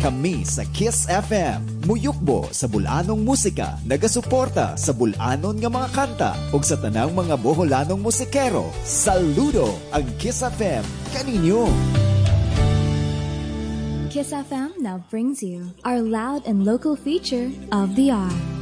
Kami sa Kiss FM, muyukbo sa bulanong musika, nagasuporta sa bulanon nga mga kanta ug sa tanang mga Boholanong musikero. Saludo ang Kiss FM kaninyo. Kiss FM now brings you our loud and local feature of the hour.